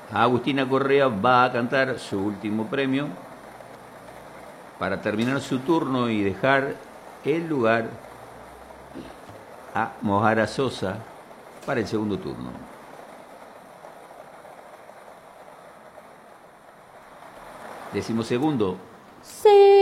Agustina Correa va a cantar su último premio para terminar su turno y dejar el lugar a Mojara Sosa para el segundo turno. 12º. Sí.